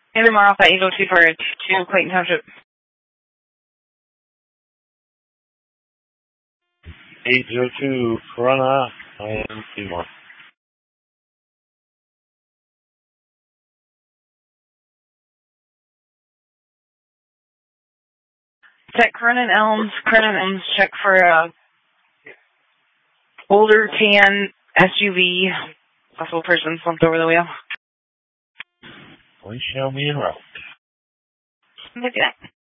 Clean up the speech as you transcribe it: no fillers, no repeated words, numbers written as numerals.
Taylor Moore Alpha 802 to Clayton Township. 802 Corona, I am Seymour. Check Cronin Elms, check for older tan SUV, possible person slumped over the wheel. We shall be in route. Look at that.